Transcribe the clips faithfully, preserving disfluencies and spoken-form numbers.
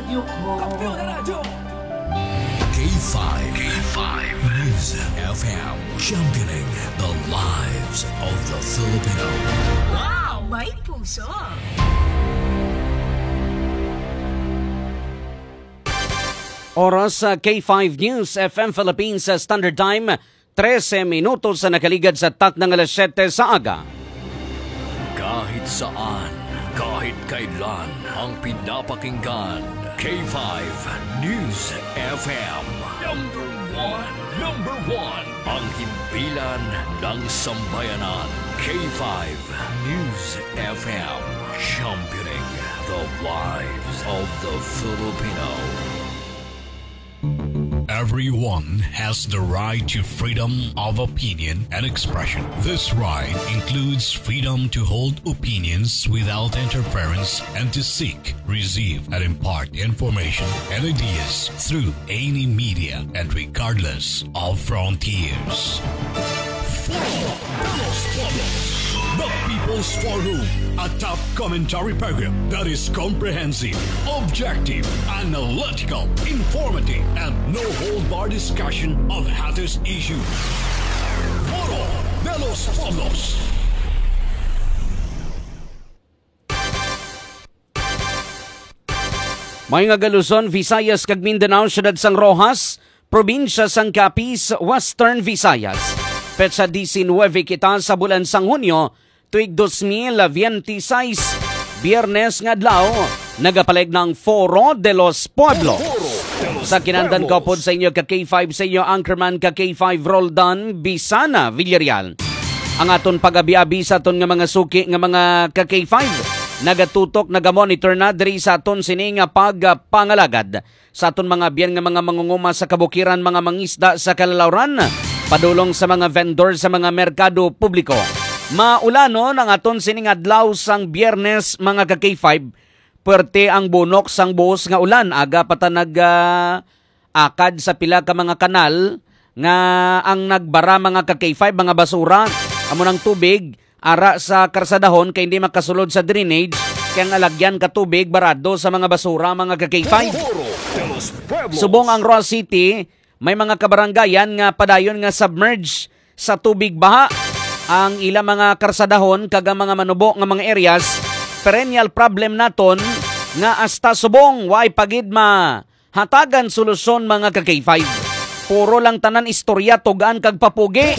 radyo ko. K five. K five. News F M. Championing the lives of the Filipino. Wow! May puso! Oras sa K five News F M Philippines sa Standard Time, trese minutos sa nakaligad sa tak ng alas siyete sa aga. Kahit saan, kahit kailan, ang pinapakinggan. K five News F M. Number one. Number one. Ang himpilan ng sambayanan. K five News F M. Championing the lives of the Filipino. Everyone has the right to freedom of opinion and expression. This right includes freedom to hold opinions without interference and to seek, receive, and impart information and ideas through any media and regardless of frontiers. The People's Forum, a top commentary program that is comprehensive, objective, analytical, informative, and no-hold-bar discussion of hottest issues. Foro de los Pueblos. May nga Luzon, Visayas, kag Mindanao, Syudad Sang Rojas, Probinsya Sang Capiz, Western Visayas. Petsa nineteen kita sa bulan sang Hunyo, tuig twenty twenty-six, Biyernes nga adlaw, nagapalig ng Foro de los Pueblos. Sa kinandan ko po sa inyo ka K five sa inyo, anchorman ka K five Roldan Bisana Villarreal. Ang aton pag-abi-abi sa aton nga mga suki nga mga ka K five, nagatutok, nagamonitor na diri sa aton sini nga pagpangalagad. Sa aton mga biyan nga mga mangunguma sa kabukiran, mga mangisda sa kalalawran, padulong sa mga vendor sa mga merkado publiko. Maulano ng aton sining adlaw sang Biyernes mga ka K five, puwerte ang bunok sang buhos nga ulan. Aga pata nag uh, akad sa pila ka mga kanal nga ang nagbara mga ka K five, mga basura, amo ng tubig, ara sa karsadahon kay hindi makasulod sa drainage, kaya ang alagyan ka tubig barado sa mga basura mga ka K five. Subong ang Roa City, may mga kabaranggayan nga padayon nga submerge sa tubig baha. Ang ilang mga karsadahon kaga mga manubo nga mga areas, perennial problem naton nga hasta subong way pagidma hatagan solusyon mga ka K five. Puro lang tanan istorya tugaan kag papugi.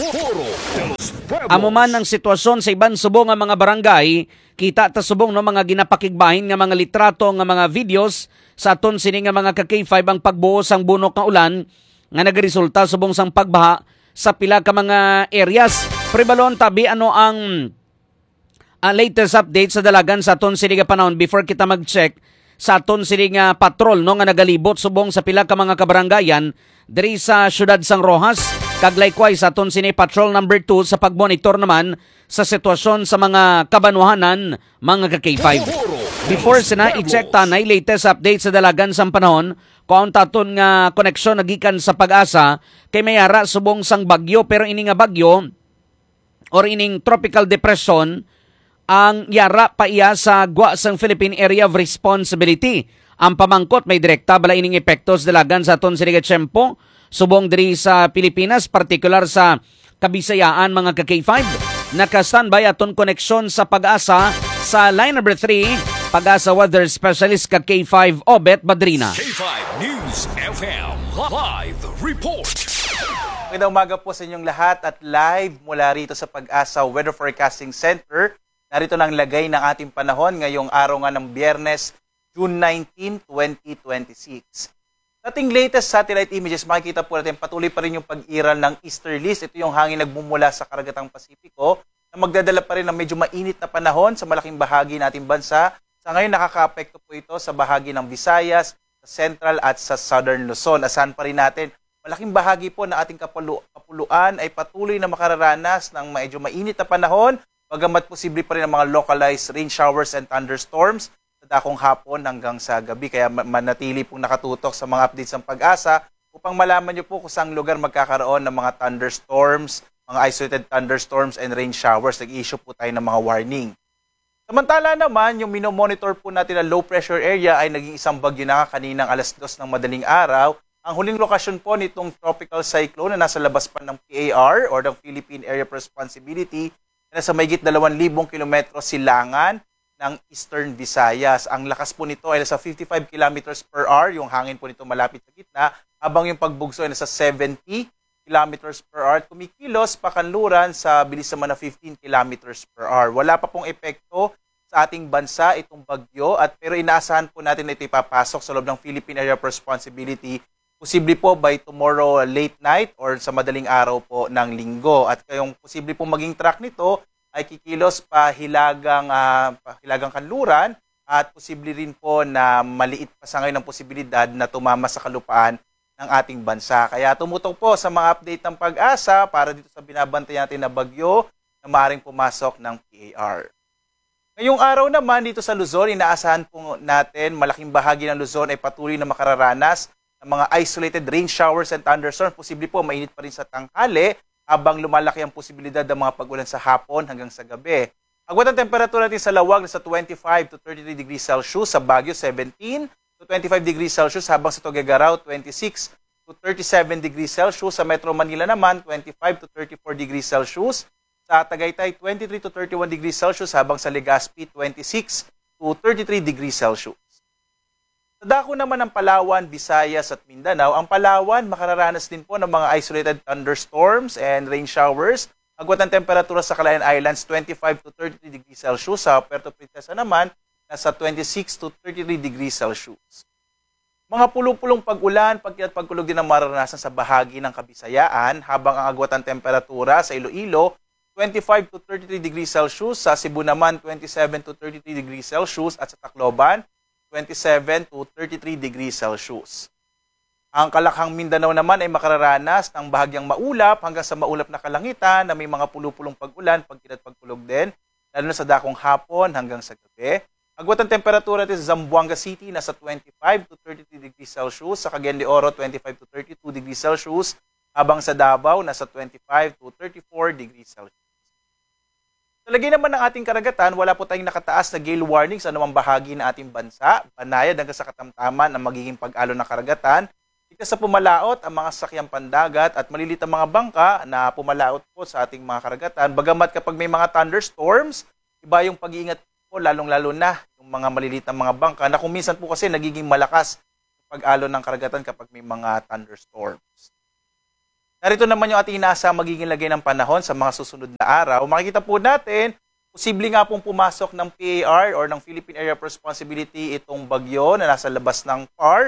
Amo man ang sitwasyon sa iban subong nga mga barangay, kita ta subong no mga ginapakigbahin nga mga litrato nga mga videos sa aton sini nga mga ka K five ang pagbuo sang bunok nga ulan nga nagresulta subong sang pagbaha sa pila ka mga areas. Pribalon tabi ano ang uh, latest update sa dalagan sa aton sini nga panahon before kita mag-check sa aton sini nga patrol no nga nagalibot subong sa pila ka mga kabarangayan diri sa Syudad Sang Rojas, kag likewise sa aton sini patrol number two sa pagmonitor naman sa sitwasyon sa mga kabanuhanan mga ka K five. Before sina i-check tanay latest update sa dalagan sa panahon, kung taton nga koneksyon nagikan sa Pag-asa kay mayara subong sang bagyo, pero ini nga bagyo or ining tropical depression ang yara pa iya sa gwa sang Philippine Area of Responsibility. Ang pamangkot may direkta bala ining epektos dalagan sa aton sini nga tiyempo subong diri sa Pilipinas, partikular sa Kabisayaan mga ka K five. Naka-standby aton koneksyon sa Pag-asa sa line number three, Pag-asa Weather Specialist ka K five Obet Badrina. K five News F M Live Report. Magandang umaga po sa inyong lahat at live mula rito sa Pag-asa Weather Forecasting Center. Narito ng lagay ng ating panahon ngayong araw nga ng Biyernes, June nineteenth, twenty twenty-six. Sa ating latest satellite images, makikita po natin patuloy pa rin yung pag-iral ng easterlies. Ito yung hangin nagmumula sa karagatang Pasipiko na magdadala pa rin ng medyo mainit na panahon sa malaking bahagi nating bansa. Sa ngayon, nakaka-apekto po ito sa bahagi ng Visayas, sa Central at sa Southern Luzon. Asahan pa rin natin, malaking bahagi po ng ating kapulu- kapuluan ay patuloy na makararanas ng medyo mainit na panahon, bagamat posible pa rin ang mga localized rain showers and thunderstorms sa dakong hapon hanggang sa gabi. Kaya manatili pong nakatutok sa mga updates ng Pag-asa upang malaman nyo po kung saang lugar magkakaroon ng mga thunderstorms, mga isolated thunderstorms and rain showers. Nag-issue po tayo ng mga warning. Samantala naman, yung minomonitor po natin na low pressure area ay naging isang bagyo na kaninang alas dos ng madaling araw. Ang huling lokasyon po nitong tropical cyclone na nasa labas pa ng P A R or ng Philippine Area of Responsibility na nasa mahigit dalawang libong kilometro silangan ng Eastern Visayas. Ang lakas po nito ay nasa fifty-five kilometers per hour, yung hangin po nito malapit sa gitna, habang yung pagbugso ay nasa seventy kilometers per hour. Kumikilos pakanluran sa bilis naman na fifteen kilometers per hour. Wala pa pong epekto sa ating bansa itong bagyo, at pero inaasahan po natin na ito ipapasok sa loob ng Philippine Area of Responsibility posible po by tomorrow late night or sa madaling araw po ng linggo. At kayong posible po maging track nito ay kikilos pa hilagang, uh, hilagang kanluran, at posible rin po na maliit pa sa ngayon ang posibilidad na tumama sa kalupaan ng ating bansa. Kaya tumutok po sa mga update ng Pag-asa para dito sa binabantayan natin na bagyo na maaaring pumasok ng P A R. Ngayong araw naman dito sa Luzon, inaasahan po natin malaking bahagi ng Luzon ay patuloy na makararanas ng mga isolated rain showers and thunderstorms. Posible po mainit pa rin sa tanghali habang lumalaki ang posibilidad ng mga pag-ulan sa hapon hanggang sa gabi. Agwat ang temperatura natin sa Lawag sa twenty-five to thirty-three degrees Celsius, sa Baguio seventeen to twenty-five degrees Celsius, habang sa Tuguegarao twenty-six to thirty-seven degrees Celsius, sa Metro Manila naman twenty-five to thirty-four degrees Celsius, sa Tagaytay twenty-three to thirty-one degrees Celsius, habang sa Legazpi twenty-six to thirty-three degrees Celsius. Sa dako naman ng Palawan, Visayas at Mindanao, ang Palawan makararanas din po ng mga isolated thunderstorms and rain showers. Agwat ang temperatura sa Calayan Islands twenty-five to thirty-three degrees Celsius, sa Puerto Princesa naman nasa twenty-six to thirty-three degrees Celsius. Mga pulong-pulong pag-ulan, pagkilat pagkulog din ang mararanasan sa bahagi ng Kabisayaan, habang ang agwat ang temperatura sa Iloilo twenty-five to thirty-three degrees Celsius, sa Cebu naman twenty-seven to thirty-three degrees Celsius, at sa Tacloban twenty-seven to thirty-three degrees Celsius. Ang Kalakhang Mindanao naman ay makararanas ng bahagyang maulap hanggang sa maulap na kalangitan na may mga pulupulong pag-ulan, pagkilat pagkulog din, lalo na sa dakong hapon hanggang sa gabi. Agwat ang temperatura natin sa Zamboanga City nasa twenty-five to thirty-three degrees Celsius, sa Cagayan de Oro twenty-five to thirty-two degrees Celsius, habang sa Davao nasa twenty-five to thirty-four degrees Celsius. Sa lagay naman ng ating karagatan, wala po tayong nakataas na gale warning sa anumang bahagi ng ating bansa. Banayad hanggang sa katamtaman ang magiging pag-alon ng karagatan. Ika sa pumalaot ang mga sakyang pandagat at malilit ang mga bangka na pumalaot po sa ating mga karagatan. Bagamat kapag may mga thunderstorms, iba yung pag-iingat po, lalong-lalo na yung mga malilit na mga bangka na kung minsan po kasi nagiging malakas pag-alon ng karagatan kapag may mga thunderstorms. Narito naman yung ating inasa magiging lagay ng panahon sa mga susunod na araw. Makikita po natin, posible nga pong pumasok ng P A R or ng Philippine Area of Responsibility itong bagyo na nasa labas ng P A R.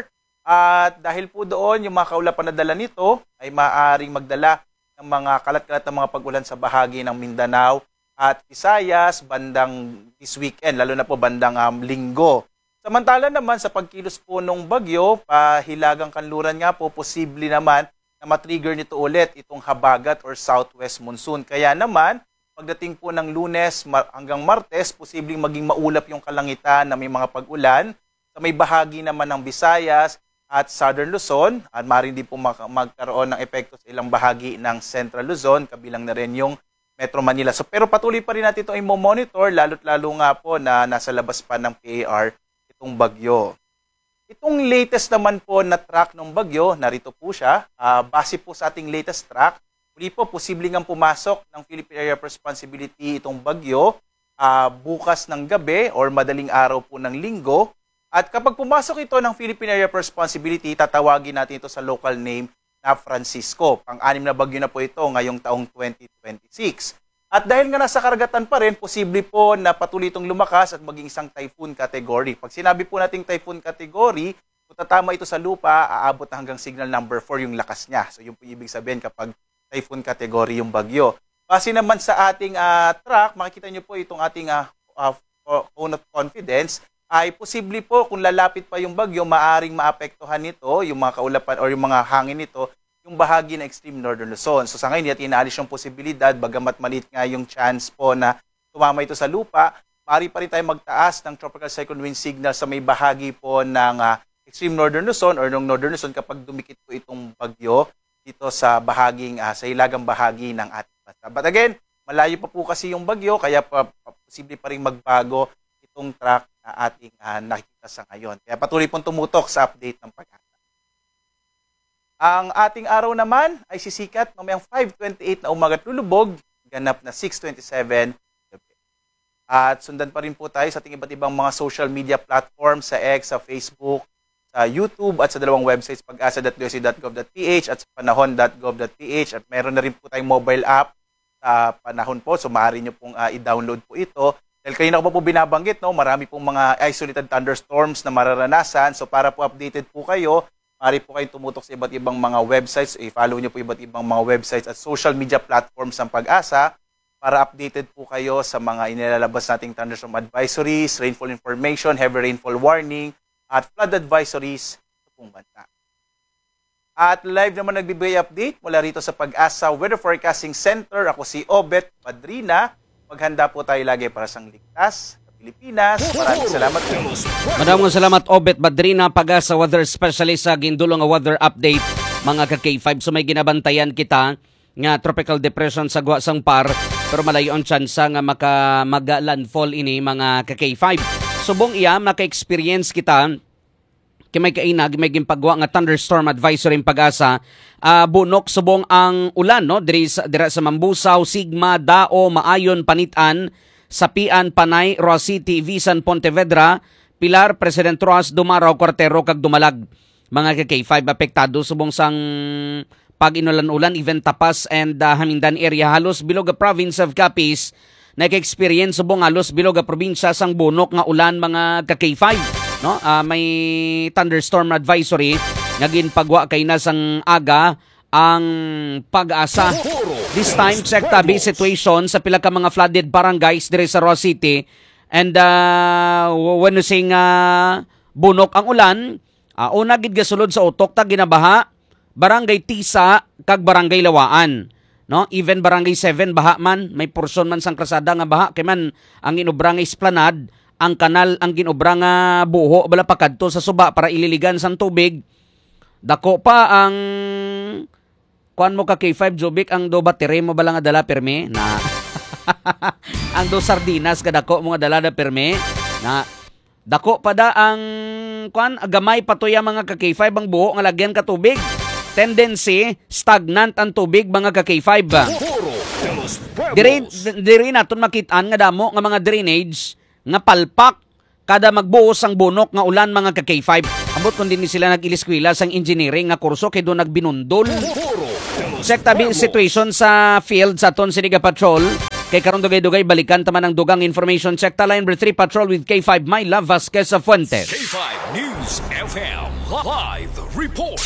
At dahil po doon, yung mga kaulapan na dala nito ay maaaring magdala ng mga kalat-kalat na mga pag-ulan sa bahagi ng Mindanao at Visayas bandang this weekend, lalo na po bandang um, linggo. Samantala naman sa pagkilos po ng bagyo, pahilagang kanluran nga po, posible naman na matrigger nito ulit itong habagat or southwest monsoon. Kaya naman, pagdating po ng Lunes hanggang Martes, posibleng maging maulap yung kalangitan na may mga pag-ulan. Sa may bahagi naman ng Visayas at Southern Luzon, at maaaring din po magkaroon ng epekto sa ilang bahagi ng Central Luzon, kabilang na rin yung Metro Manila. So, pero patuloy pa rin natin ito ay monitor, lalo't lalo nga po na nasa labas pa ng P A R itong bagyo. Itong latest naman po na track ng bagyo, narito po siya. Uh, base po sa ating latest track, muli po posible nga pumasok ng Philippine Area of Responsibility itong bagyo uh, bukas ng gabi or madaling araw po ng linggo. At kapag pumasok ito ng Philippine Area of Responsibility, tatawagin natin ito sa local name na Francisco. Pang-anim na bagyo na po ito ngayong taong twenty twenty-six. At dahil nga nasa karagatan pa rin, posible po na patuloy itong lumakas at maging isang typhoon category. Pag sinabi po nating typhoon category, kung tatama ito sa lupa, aabot na hanggang signal number four yung lakas niya. So yun po ibig sabihin kapag typhoon category yung bagyo. Base naman sa ating uh, track, makikita nyo po itong ating uh, uh, cone of confidence, ay posible po kung lalapit pa yung bagyo, maaring maapektuhan nito, yung mga kaulapan or yung mga hangin nito, yung bahagi ng extreme northern Luzon. So sa ngayon, hindi inaalis yung posibilidad, bagamat maliit nga yung chance po na tumama ito sa lupa, maaari pa rin tayo magtaas ng tropical cyclone wind signal sa may bahagi po ng uh, extreme northern Luzon or ng northern Luzon kapag dumikit po itong bagyo dito sa bahaging, uh, sa hilagang bahagi ng ating bansa. But again, malayo pa po kasi yung bagyo, kaya pa, pa, posible pa rin magbago itong track na ating uh, nakikita sa ngayon. Kaya patuloy pong tumutok sa update ng pag-asa. Ang ating araw naman ay sisikat mamayang five twenty-eight na umaga at lulubog, ganap na six twenty-seven. At sundan pa rin po tayo sa ating iba't ibang mga social media platforms sa X, sa Facebook, sa YouTube at sa dalawang websites pag-asa dot d o c dot gov dot p h at sa panahon dot gov dot p h at meron na rin po tayong mobile app sa Panahon po, so maaari nyo pong uh, i-download po ito. Dahil kanina ko pa po binabanggit, no, marami pong mga isolated thunderstorms na mararanasan. So para po updated po kayo, maaari po kayong tumutok sa iba't ibang mga websites. I-follow nyo po iba't ibang mga websites at social media platforms ng pag-asa para updated po kayo sa mga inilalabas nating thunderstorm advisories, rainfall information, heavy rainfall warning, at flood advisories sa buong bansa. At live naman nagbibigay update mula rito sa Pag-asa Weather Forecasting Center. Ako si Obet Padrina. Maghanda po tayo lagi para sa ligtas sa Pilipinas. Maraming salamat po. Maraming salamat, Obet Padrina, Pag-asa Weather Specialist sa gindulong nga weather update. Mga ka-K five, so may ginabantayan kita nga tropical depression sa Gua Sangpar, pero malayo ang tsansa nga maka mag-landfall ini mga ka-K five. Subong iya, maka-experience kita kay may kainag, may gimpagwa nga thunderstorm advisory ng Pag-asa. Uh, bunok subong ang ulan, no? Diri sa, diri sa Mambusaw, Sigma, Dao, Maayon, Panitan, Sapian, Panay, Roa City, Visan, Pontevedra, Pilar, President Roas, Dumaraw, Cortero, kag Dumalag. Mga ka-K five apektado subong sang pag-inulan-ulan, even Tapas and uh, Hamindan area, halos bilog a province of Capiz, nag-experience subong halos bilog a probinsya sang bunok nga ulan mga ka-K five. No, uh, may thunderstorm advisory naging pagwa kay nasang aga ang Pag-asa. This time check tabi situation sa pila ka mga flooded barangays dire sa Roa City, and uh, when we saying uh, bunok ang ulan, uh, una gid gasulod sa utok ta ginabaha barangay Tisa kag barangay Lawaan. No, even barangay seven baha man, may portion man sang krasada nga baha kay man ang inobra nga esplanade, ang kanal ang ginobra nga buho bala pakadto sa suba para ililigan sang tubig. Dako pa ang kuan mo ka K five Jubik, ang do battery mo bala nga dala perme na ang do sardinas kadako mo nga dala da perme na dako pa da ang kuan agamay patoya mga ka K five ang buho nga lagyan ka tubig. Tendency stagnant ang tubig mga ka K five. Diri diri naton makitaan nga damo nga mga drainage nga palpak kada magbuhos ang bunok nga ulan mga ka K five. Ambot kun din sila nag-iliskwela sang engineering nga kurso kay do nagbinundol. Check tabi situation sa field sa ton Siniga Patrol. Kay karon dugay-dugay balikan taman ang dugang information. Check ta line number three Patrol with K five Myla Vasquez sa Fuentes. K five News F M Live Report.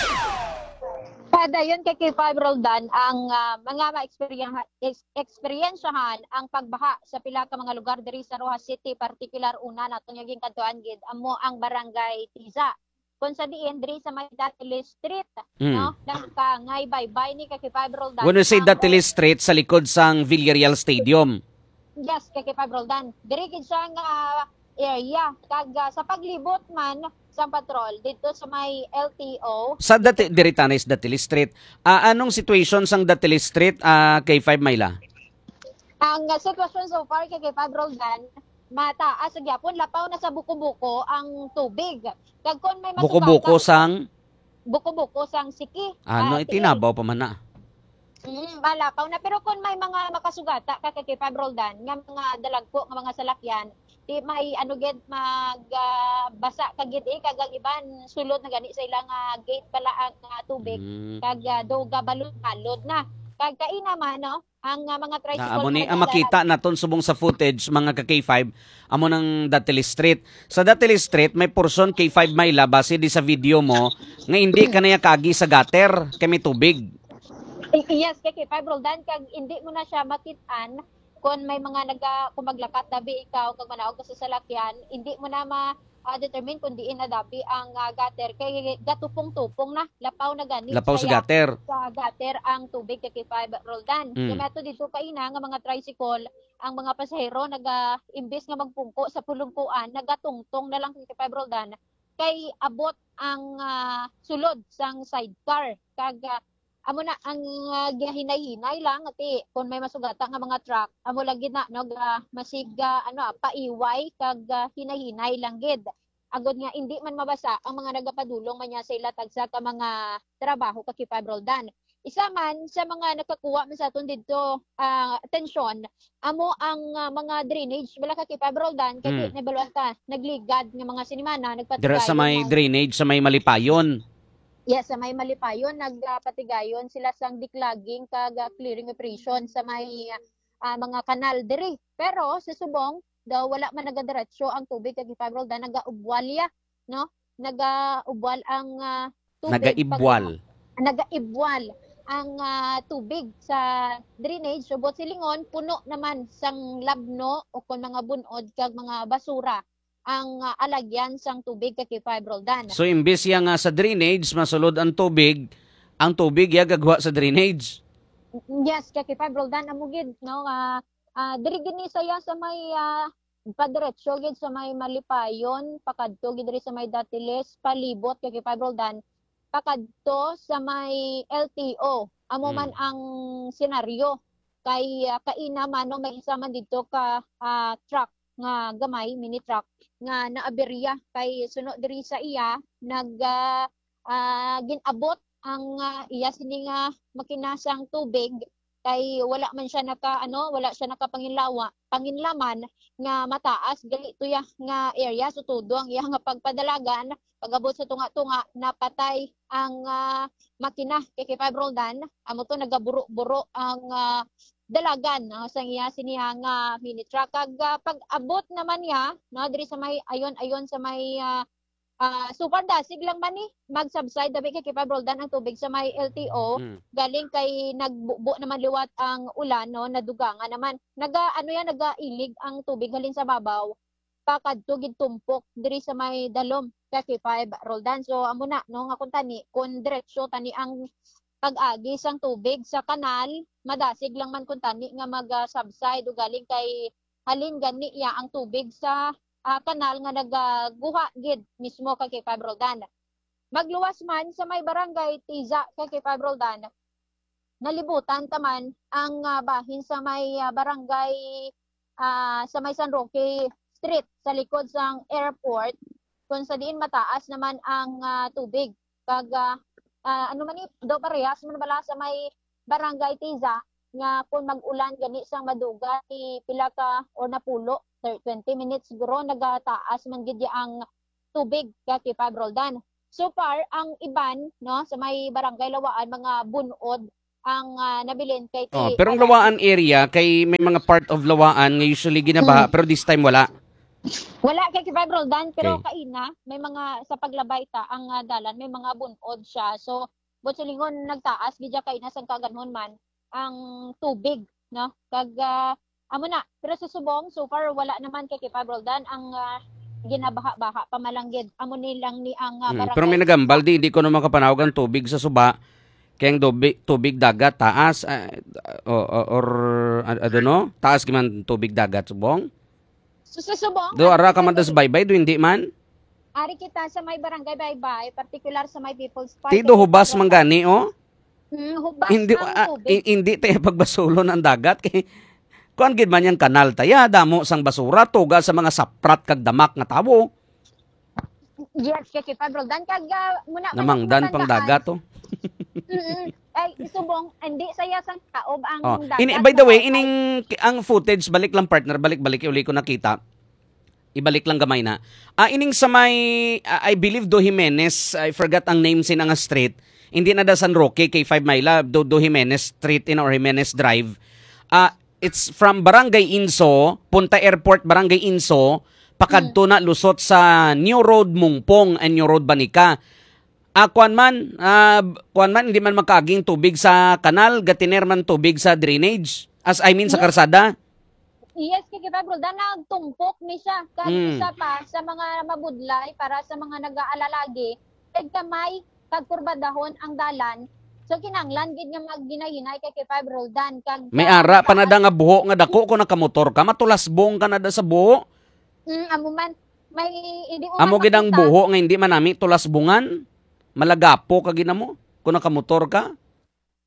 Padayon kay K five Roldan ang uh, mga ma-experiensyahan ang pagbaha sa pila ka mga lugar diri sa Roa City, particular una natong yung kadtuan gid amo ang barangay Tisa. Kung sa diin diri sa may Datili Street, mm. no, nagkangay bye-bye ni kay K five Roldan. When you say Datili Street sa likod sang Villarreal Stadium. Yes, kay K five Roldan. Diri gid siya nga uh, area kag uh, sa paglibot man sa patrol dito sa may L T O. Sa dati diri tanis Datili Street. Uh, anong situation sang Datili Street uh, K five Myla? Ang uh, sitwasyon so far kay K five Roldan, mataas gyapon, lapaw na sa buko-buko ang tubig. Kag kon may masugatan, buko-buko sang buko-buko sang siki. Ano uh, itinabaw pa man na. Mm, malapaw na, pero kung may mga makasugata kay K five Roldan nga mga dalagpo nga mga salakyan, di may ano gid magbasa uh, kagid eh kag iban sulod na gani sa ilang uh, gate pala ang uh, tubig mm. kag uh, doga balod-balod na kag kay naman no ang uh, mga tricycle na, amo ni ang makita naton subong sa footage mga ka K five amo ng Datili Street. Sa Datili Street may portion K five Myla base di sa video mo nga hindi kanaya kagi sa gutter kay may tubig. Yes, kay K five Roldan kag hindi mo na siya makitaan kung may mga naga kung maglakat dabi ikaw kag manaog ka sa salakyan, hindi mo na ma uh, determine kung diin na dabi ang uh, gutter kay gatupong-tupong na lapaw na gani. Lapaw sa gutter. Sa gutter ang tubig kay K five Roldan. Mm. Kaya meto dito kaina nga mga tricycle, ang mga pasahero naga imbes nga magpungko sa pulungkuan, nagatungtong na lang kay K five Roldan kay abot ang uh, sulod sang sidecar kag uh, amo na ang uh, gihinay-hinay lang ati kung may masugata nga mga truck amo lagi na no ga masiga ano ah, paiway kag uh, hinay-hinay lang gid agod nga hindi man mabasa ang mga nagapadulong man niya sa ilatag sa ka mga trabaho kay Five Roldan. Isa man sa mga nakakuha man sa aton didto uh, atensyon amo ang uh, mga drainage wala ka kay Five Roldan kay Hmm. nabaluan ta nagligad nga mga sinimana Dira nagpatigayon sa may nga- drainage sa may Malipayon. Yes, sa may Malipayon, nagpatigayon sila sang declogging kag ah, clearing operation sa may ah, mga kanal diri. Pero sa Subong, daw wala man nagadiretso ang tubig kag Five Roldan nagaubwal ya, no? Nagaubwal ang ah, tubig. Nagaibwal. Pag, nagaibwal ang ah, tubig sa drainage. So, bot silingon, puno naman sang labno o kung mga bunod kag mga basura ang ah, alagyan sang tubig kay Five Roldan. So imbes ya nga sa drainage masulod ang tubig, ang tubig ya gagwa sa drainage. Yes, kay Five Roldan amugid no nga ah, diri gini saya sa may uh, padiretso gid sa may Malipayon, pakadto gid diri sa may Datiles, palibot kay Five Roldan, pakadto sa may L T O. Amo Hmm. man ang senaryo kay ah, kaina man no may isa man dito ka ah, truck nga gamay mini truck nga naaberya kay suno diri sa iya nag ah, ah, ginabot ang ah, iya sini nga makinasang tubig kay wala man siya naka ano wala siya nakapanginlawa panginlaman nga mataas gali tuya nga area so tudo ang iya nga pagpadalagan pagabot sa tunga-tunga napatay ang ah, makina kay kay Five Roldan amo to nagaburo-buro ang ah, dalagan no sa iya siniya nga mini truck kag ah, pag-abot naman niya no diri sa may ayon ayon sa may ah, ah, super dasig lang man ni mag-subside dabi kay Five Roldan ang tubig sa may L T O Hmm. galing kay nagbubo naman liwat ang ulan no nadugangan naman naga ano yan nagailig ang tubig halin sa babaw pakadto gid tumpok diri sa may dalom kay Five Roldan so amo na no nga kun tani kun diretso tani ang pag-agi sang tubig sa kanal madasig lang man kun tani nga mag-subside o galing kay halin gani ya ang tubig sa ah, kanal nga nagaguha gid mismo kay Five Roldan. Magluwas man sa may barangay Tiza kay Five Roldan. Nalibutan taman ang ah, bahin sa may ah, barangay ah, sa may San Roque Street sa likod sang airport kung sa diin mataas naman ang ah, tubig. Kag ah, ah, ano man ni do parehas man bala sa may barangay Tiza nga kung mag-ulan gani sang maduga ti pila ka or napulo twenty minutes siguro nagataas man gid ang tubig kay Five Roldan. So far ang iban no sa may barangay Lawaan mga bunod ang ah, nabilin kay ti Oh, pero ang Lawaan area kay may mga part of Lawaan nga usually ginabaha pero this time wala. wala kay Five Roldan pero Okay. kaina may mga sa paglabay ta ang ah, dalan may mga bunod siya. So botsulingon nagtaas gid kay nasang kaganhon man ang tubig no kag ah, amo na pero sa Subong so far wala naman kay Five Roldan ang ah, ginabaha-baha pamalanggid amo ni lang ni ang ah, Hmm, barangay. pero may nagambal di, di ko na makapanawag ang tubig sa suba. Kaya ang tubig, tubig dagat taas ah, or, or I don't know, taas kiman tubig dagat subong. So sa Subong Do ara ka man ari das baybay do hindi man. ari kita sa may barangay Baybay particular sa may People's Park. Tido hubas manggani oh. Hmm, hubas Hindi ang ah, tubig. i- hindi tayo pagbasulon ang dagat kay kuan gid man yang kanal taya damo sang basura tuga sa mga saprat kag damak nga tawo. Yes, kay Five Roldan kag ah, muna Namangdan pang dagat oh. Mm-mm. Ay Subong hindi saya sang kaob ang Oh, dagat. ini by the way, Ay, ining ang footage balik lang partner, balik-balik uli ko nakita. Ibalik lang gamay na. Ah, ining sa may ah, I believe Do Jimenez, I forgot ang name sin nga street. Hindi na da San Roque kay five Mila, Do Do Jimenez Street in or Jimenez Drive. Ah, it's from Barangay Inso, Punta Airport Barangay Inso, pakadto na lusot sa New Road Mungpong and New Road Banika. Ah, kuan man, ah, kuan man, hindi man makaging tubig sa kanal, gatiner man tubig sa drainage. As I mean sa karsada. Yes, kay Five Roldan nagtumpok ni siya. Kag Mm. isa pa sa mga mabudlay para sa mga nag-aalalagi, kag kamay kag kurbadahon ang dalan. So kinanglan gid nga magginay-hinay kay Five Roldan kag May ara pa na da nga buho nga dako ko nakamotor ka, matulasbong ka na da sa buho. Mm, amo man may hindi mo Amo man gid ang makita. buho nga hindi man nami tulasbungan. Malagapo ka ginamo kung nakamotor ka.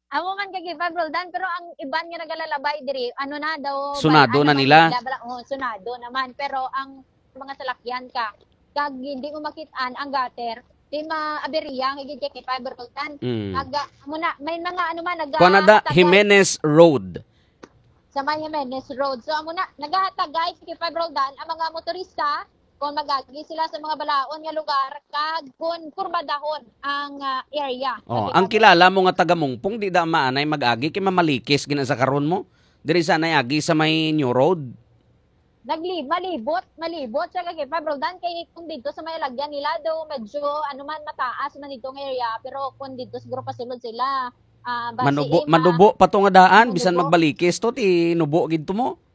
Amo man kay K five Roldan, pero ang iban nga nagalalabay diri, ano na daw, Sunado ano na man nila. nila, oh, sunado naman, pero ang mga salakyan ka, kag hindi mo makitaan ang gutter, di maaberya nga gid kay K five Roldan. Mm. Aga amo na may mga ano man nag Canada Jimenez Road. sa may Jimenez Road. So amo na nagahatagay kay K five Roldan ang mga motorista kung magagi sila sa mga balaon nga lugar kag kun kurbadahon ang uh, area. Oh, Kay ang K five kilala mo nga taga Mungpong di da maanay mag-agi kay mamalikis gina sa karon mo. Diri sa nay agi sa may New Road. Nagli malibot, malibot sa kay K five Roldan kay kung dito sa may lagyan nila do medyo ano man mataas man dito nga area pero kung dito siguro pasulod sila ah base Manubo, ma- manubo pa to nga daan bisan Manubo. magbalikis to ti nubo gid to mo.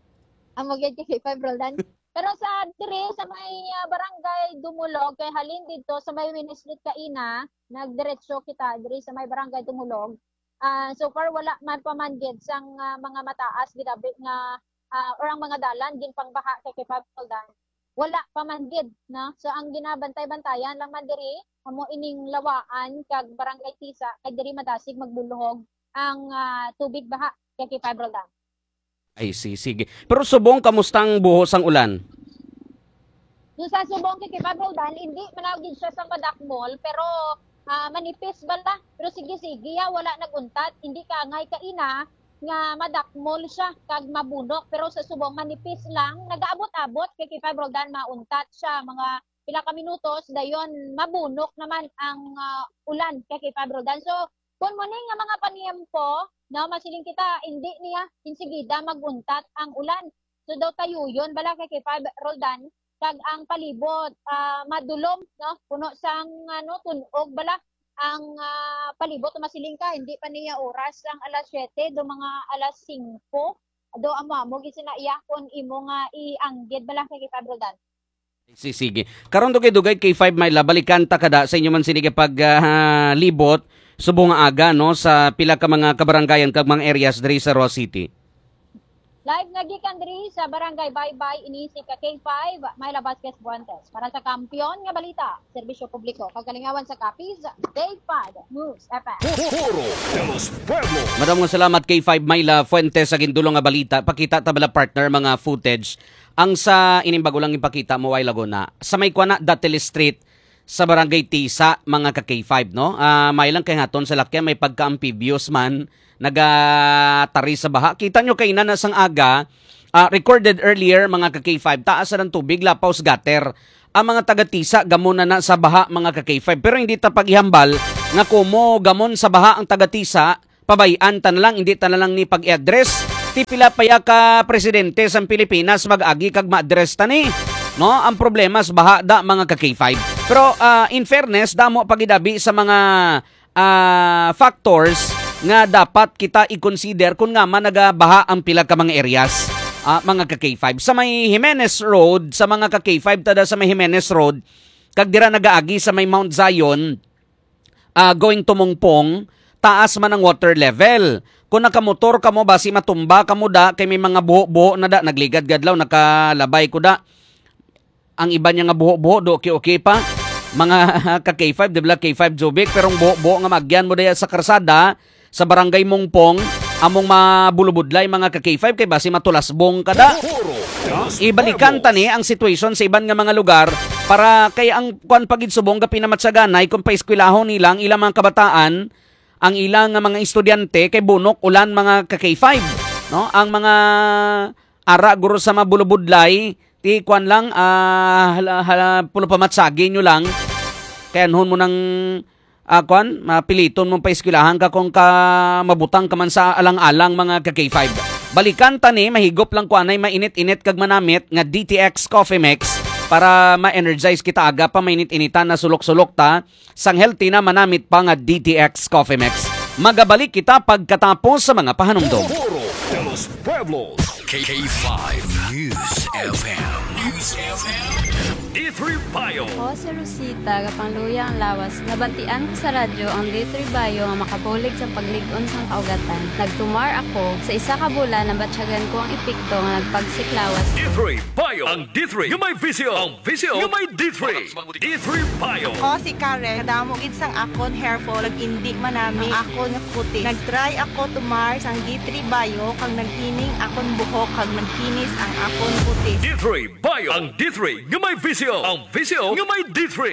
amo gid kay K five Roldan. Pero sa dire sa may ah, barangay Dumulog kay halin dito sa may Winislit Kaina, nagdiretso kita dire sa may barangay Dumulog. Ah so far wala man pamanggid sang ah, mga mataas gidabi nga ah, or ang mga dalan din pangbaha kay K five Roldan. Wala pamanggid na. So ang ginabantay-bantayan lang man diri amo ining lawaan kag barangay Tisa kay diri madasig magbuluhog ang ah, tubig baha kay K five Roldan. Ay si sige. Pero subong kamustang buhos ang ulan? Yung sa subong kay K five Roldan, hindi manawagin siya sa madakmol, pero ah, manipis bala. Pero sige-sige, ya, wala naguntat. Hindi ka ngay kaina nga madakmol siya kag mabunok. Pero sa subong manipis lang, nagaabot-abot kay K five Roldan, mauntat siya. Mga pila ka minutos, dayon mabunok naman ang ah, ulan kay K five Roldan. So, kung mo nga mga paniyempo, na masiling kita, hindi niya insigida maguntat ang ulan. So daw tayo yun, bala kay K five Roldan, kag ang palibot ah, madulom no puno sang ano tunog bala ang ah, palibot masiling ka hindi pa niya oras ang alas siyete do mga alas singko do amo mo gisinaiya kon imo nga ianggid bala kay K five Roldan. Si sige. Karon dugay dugay K five may labalikan ta kada sa inyo man sinige pag ah, libot subong nga aga no sa pila ka mga kabarangayan kag mga areas diri sa Roa City. Live nga gikan diri sa Barangay Baybay inisip ka K five Myla Vasquez Buantes para sa kampiyon nga balita, serbisyo publiko kagalingawan sa Capiz, Day five News F M. Foro de los Pueblos. Madam nga salamat kay five Myla Fuentes sa gindulong nga balita. Pakita ta bala partner mga footage. Ang sa inimbago lang ipakita mo way Laguna. Sa may kuana Datil Street sa Barangay Tisa mga ka K five no. Ah may lang kay haton sa lakyan may pagka-amphibious man nagatari sa baha. Kita nyo kay na sang aga ah, recorded earlier mga ka K five taas ng tubig lapaw sa gutter. Ang mga taga Tisa gamon na na sa baha mga ka K five pero hindi ta paghihambal nga kumo gamon sa baha ang taga Tisa pabayan ta na lang hindi ta na lang ni pag-address ti pila paya ka presidente sa Pilipinas mag-agi kag ma-address ta ni no ang problema sa baha da mga ka K five pero ah, in fairness damo pagidabi sa mga ah, factors nga dapat kita i-consider kung nga man nagabaha ang pila ka mga areas ah, mga ka K five sa may Jimenez Road sa mga ka K five tada sa may Jimenez Road kag dira nagaagi sa may Mount Zion uh, going to Mungpong taas man ang water level. Kung nakamotor ka mo, basi matumba ka mo da, kay may mga buho-buho na da, nagligad-gadlaw, nakalabay ko da. Ang iba niya nga buho-buho, do okay-okay pa. Mga ka K five, di ba K five Jobic, pero buho-buho nga magyan mo daya sa karsada, sa barangay Mungpong, among mabulubudlay mga ka K five, kay basi matulasbong ka da. Ibalikan ta ni ang situation sa iban nga mga lugar para kay ang kuan pagid subong ga pinamatsaganay kung paeskwelahon nilang ilang mga kabataan ang ilang nga mga estudyante kay bunok ulan mga ka K five no ang mga ara guro sa mabulubudlay ti kuan lang uh, hala, hala pulo pamatsagi nyo lang kaya anhon mo nang uh, kuan mapiliton mo paeskwelahan ka kung ka mabutang ka man sa alang-alang mga ka K five. Balikan tani mahigop lang kuanay mainit-init kag manamit nga D T X Coffee Mix para ma-energize kita aga pa mainit-initan na sulok-sulok ta sang healthy na manamit pa nga D T X Coffee Mix. Magabalik kita pagkatapos sa mga pahanumdom. Foro de los Pueblos. K five News F M. News F M. D three Bio. Ako si Rosita, kapangluya ang lawas. Nabantian ko sa radyo ang D three Bio nga makabulig sa pagligon sa kaugatan. Nagtumar ako sa isa ka bulan na batsyagan ko ang epekto nga nagpagsiklawas. D three Bio. Ang D three yung may visio. Ang visio yung may D three. D three Bio. Ako si Karen, kadamo gid sang akon hair fall, nag-indi manami ako na puti. Nag-try ako tumar sang D three Bio kang naghining akon buhok kag naghinis ang akon puti. D three Bio. Ang D three yung may visio. Ang visio yung may D three.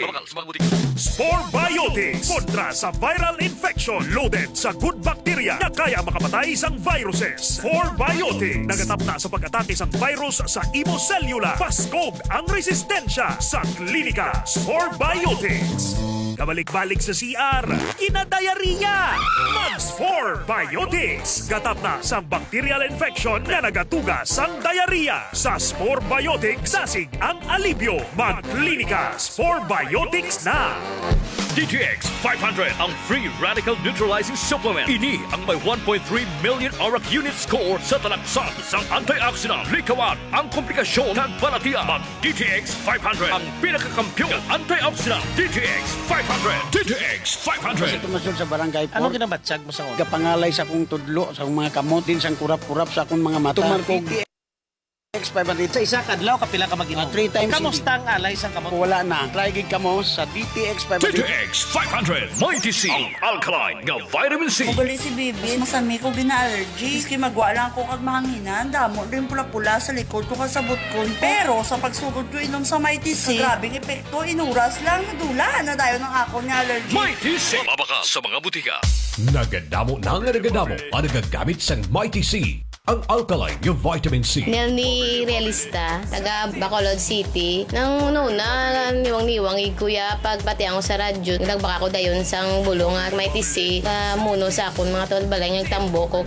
Spore Biotics kontra sa viral infection loaded sa good bacteria na kaya makapatay sang viruses. Spore Biotics nagatap na sa pag-atake sang virus sa imo cellula. Paskog ang resistensya sa klinika. Spore Biotics. Kabalik-balik sa C R, kinadayariya. Mag-Spore Biotics. Gatap na sa bacterial infection na nagatuga sang diarrhea. Sa Spore Biotics, sasig ang alibyo. Mag-klinika. Spore Biotics na. D T X five hundred, ang free radical neutralizing supplement. Ini ang may one point three million auric unit score sa talaksan sang antioxidant. Likawan ang komplikasyon ng balatian. Mag D T X five hundred, ang pinakakampyon ng antioxidant. D T X five hundred. D T X five hundred. Kasi tumasod sa barangay Ano Port, ginabatsag mo sa una? kapangalay sa akong tudlo, sa akong mga kamot, din sang kurap-kurap sa akong mga mata. Tumarkog D T X five hundred. Sa isa kadlaw kapila ka mag-inom. Ah, three times Kamusta ang alay sa kamot? Wala na. Try gig ka mo sa D T X five D T hundred. X five hundred. Mighty C. Ang alkaline ng vitamin C. Magali si Bibi, masami ko gina-allergy. Iski magwa lang ko kag mahanginan, damo din pula-pula sa likod ko kasabot ko. Pero sa pagsugod ko inom sa Mighty C, grabing epekto, inuras lang, nadula na dayon ng ako ni allergy. Mighty C. Mabaka sa mga butika. Nagadamo na nga nagadamo ang nagagamit sang Mighty C. Ang alkaline yung vitamin C. Nel ni Realista, taga Bacolod City. Nang una, niwang-niwang kuya pagpati ako sa radyo. Nagbaka ko dayon sang bulong at may tisi. Sa muno sa akon mga tol balay nagtambo ko.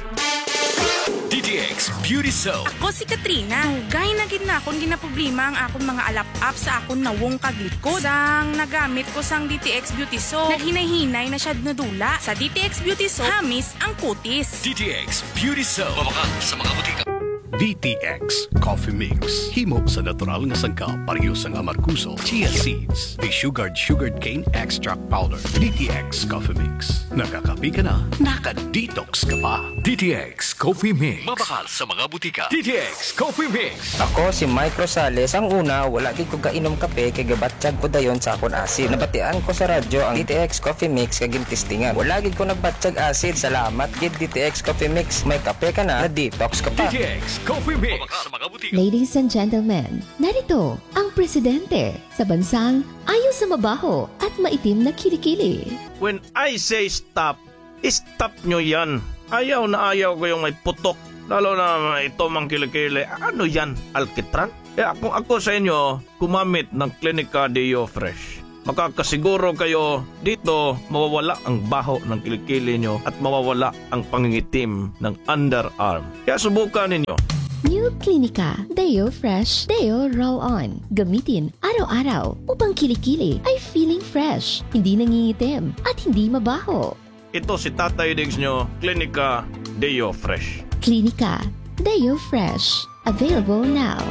D T X Beauty Soap. Ako si Katrina. Gay na gid na akon ginaproblema ang akon mga alap-up sa akon nawong kaglikod. Sang nagamit ko sang D T X Beauty Soap, naghinay-hinay na siya nadula. Sa D T X Beauty Soap, hamis ang kutis. D T X Beauty Soap. Mabaka sa mga butika. D T X Coffee Mix. Himo sa natural nga sangkap pareho sang amarkuso, chia seeds, sugared sugared cane extract powder. D T X Coffee Mix. Nakakapi ka na, naka-detox ka pa. D T X Coffee Mix. Mabakal sa mga butika. D T X Coffee Mix. Ako si Mike Rosales. Ang una, wala gid ko kainom kape kay gabatsyag ko dayon sa akon acid. Nabatian ko sa radyo ang D T X Coffee Mix kay gintistingan. Wala gid ko nagbatsyag acid. Salamat gid D T X Coffee Mix. May kape ka na, na-detox ka pa. D T X Coffee Mix. Mabakal sa mga butika. Ladies and gentlemen, narito ang presidente sa bansang ayaw sa mabaho at maitim na kilikili. When I say stop, stop nyo yan. Ayaw na ayaw ko yung may putok. Lalo na ito mang kilikili. Ano yan? Alkitran? Eh kung ako sa inyo, gumamit ng Clinica Deo Fresh. Makakasiguro kayo dito mawawala ang baho ng kilikili nyo at mawawala ang pangingitim ng underarm. Kaya subukan ninyo. New Clinica Deo Fresh Deo Roll-On. Gamitin araw-araw upang kilikili ay feeling fresh, hindi nangingitim at hindi mabaho. Ito si Tatay Diggs nyo, Clinica Deo Fresh. Clinica Deo Fresh. Available now.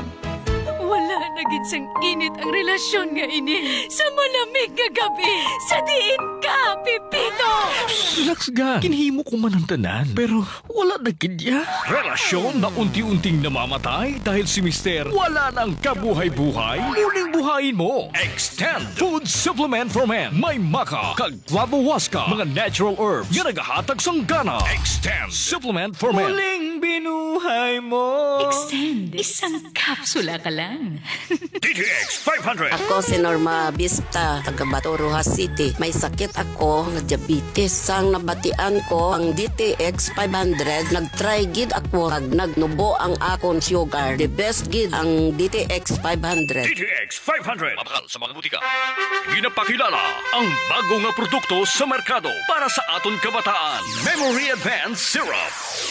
Wala na gid sang init ang relasyon nga ini. Sa malamig nga gabi, sa diin ka, Pipito! Relax ga. Kinhimo ko man ang tanan. Pero wala na kidya. Relasyon na unti-unting namamatay dahil si Mister wala nang kabuhay-buhay. Muling buhayin mo. Extend Food Supplement for Men. May maka, kag flavowaska, mga natural herbs nga nagahatag sang gana. Extend Supplement for Men. Muling binuhay mo. Extend. Isang kapsula ka lang. D T X five hundred. Ako si Norma Vista, taga Bato, Rojas City. May sakit ako nga diabetes. Sang nabatian ko ang D T X five hundred, nag-try gid ako kag nagnubo ang akon sugar. The best gid ang D T X five hundred. D T X five hundred. Mabakal sa mga butika. Ginapakilala ang bago nga produkto sa merkado para sa aton kabataan. Memory Advanced Syrup.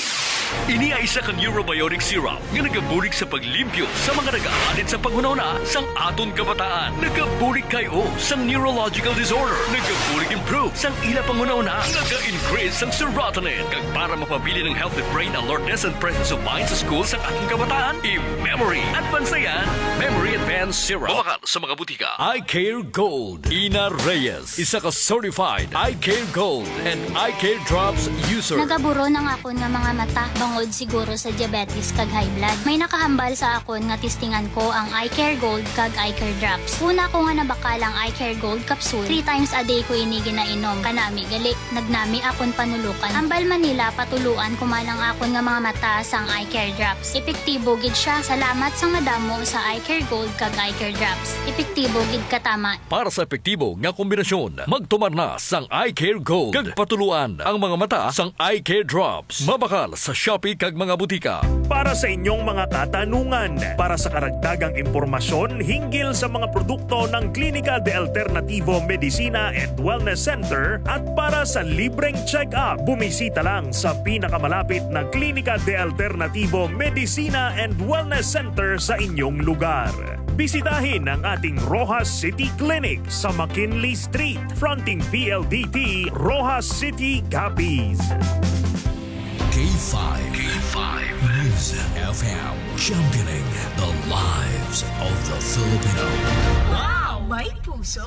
Ini ay isa ka Neurobiotic Syrup nga nagabulig sa paglimpyo sa mga nag-aalit sa paghunahuna sang aton kabataan. Nagabulig kayo sang neurological disorder. Nagabulig improve sang ila panghunahuna. Naga-increase sang serotonin. Kag para mapabili ng healthy brain alertness and presence of mind sa school sa ating kabataan, i-memory. Advance na yan, Memory Advanced Syrup. Bumakal sa mga butika. I Care Gold. Ina Reyes. Isa ka certified I Care Gold and I Care Drops user. Nagaburo ng akon nga mga mata bangod siguro sa diabetes kag high blood. May nakahambal sa akon nga testingan ko ang I Care Gold kag I Care Drops. Una ko nga nabakalang I Care Gold capsule. Three times a day ko ini ginainom. Kanami gali nagnami akon panulukan. Ambal Manila patuluan kumalang akon nga mga mata sang I Care Drops. Epektibo gid siya. Salamat sang madamo sa I Care Gold kag I Care Drops. Epektibo gid katama. Para sa epektibo nga kombinasyon, magtumar na sang I Care Gold. Kag patuluan ang mga mata sang I Care Drops. Mabakal sa Shopee kag mga butika. Para sa inyong mga katanungan, para sa karagdagang impormasyon hinggil sa mga produkto ng Clínica de Alternativo Medicina and Wellness Center at para sa libreng check-up, bumisita lang sa pinakamalapit na Clínica de Alternativo Medicina and Wellness Center sa inyong lugar. Bisitahin ang ating Rojas City Clinic sa McKinley Street, fronting P L D T, Rojas City, Capiz. K five. K five. News F M. Championing the lives of the Filipino. Wow! May puso!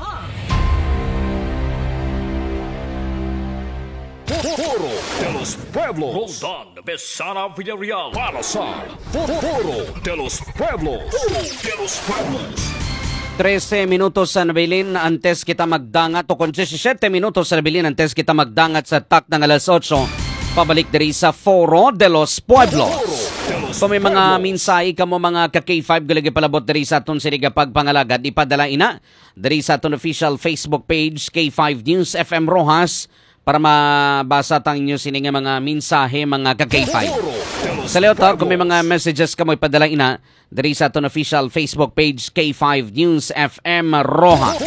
Foro de los Pueblos. Roldan Besana Villarreal. Para sa Foro de los Pueblos. Foro de los Pueblos. trese minutos sa nabilin antes kita magdangat o kung seventy minutos sa nabilin antes kita magdangat sa tak ng alas otso. Pabalik diri sa Foro de los Pueblos. Kung may mga minsay ka mo mga ka-K five galagi palabot diri sa aton siniga pagpangalagad ipadala ina diri sa aton official Facebook page K five News F M Rojas para mabasa tang inyo sininga mga mensahe mga ka-K five. Sa leota, kung may mga messages ka mo ipadala ina diri sa aton official Facebook page K five News F M Rojas.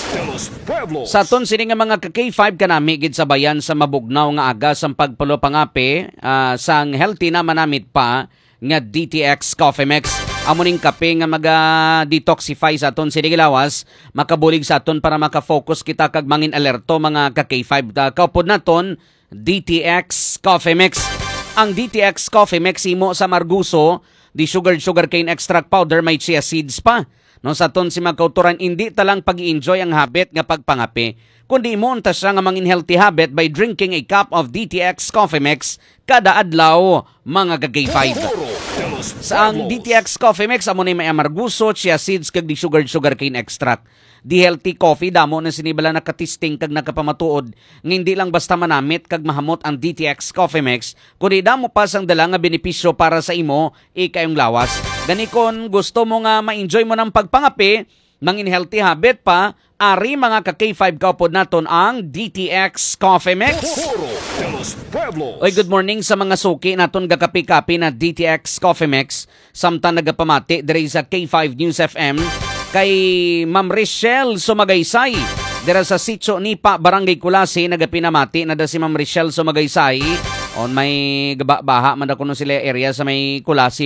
Sa aton sininga mga ka-K five kanami gid sa bayan sa mabugnaw nga aga sang pagpulo pangape uh, sang healthy na manamit pa nga D T X Coffee Mix. Amuning kape nga maga-detoxify sa aton sinigilawas, makabulig sa aton para makafocus kita kag mangin alerto mga ka-K five. Uh, kaupod naton D T X Coffee Mix. Ang D T X Coffee Mix imo sa Marguso, di sugar sugarcane extract powder may chia seeds pa. No sa aton si magkauturan hindi talang pag-enjoy ang habit nga pagpangape, kundi mo unta siya nga mangin healthy habit by drinking a cup of D T X Coffee Mix kada adlaw mga ka-K five. Sa ang D T X Coffee Mix amo ni may amarguso, chia seeds kag di sugar sugarcane extract. Di healthy coffee damo na sinibala nakatisting kag nakapamatuod nga hindi lang basta manamit kag mahamot ang D T X Coffee Mix, kundi damo pa sang dala nga benepisyo para sa imo ikayong lawas. Gani kon gusto mo nga ma-enjoy mo ng pagpangape, mangin healthy habit pa, ari mga ka-K five kaupod naton ang D T X Coffee Mix. Oy, good morning sa mga suki naton gakapi-kapi na D T X Coffee Mix. Samtang nagapamati diri sa K five News F M kay Ma'am Richelle Sumagaysay. Dira sa Sitio Nipa, Barangay Kulasi, nagapinamati na da si Ma'am Richelle Sumagaysay. On may gaba-baha man da kuno sila area sa may Kulasi